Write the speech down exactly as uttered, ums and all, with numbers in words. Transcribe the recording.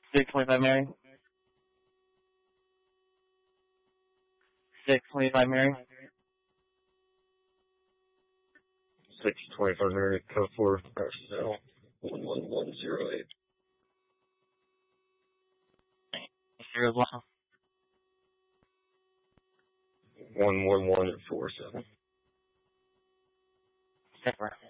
six twenty-five Mary. six twenty-five Mary. six twenty-five Mary, code four, personnel, one one one zero eight. Zero one. one one one four seven. Separate.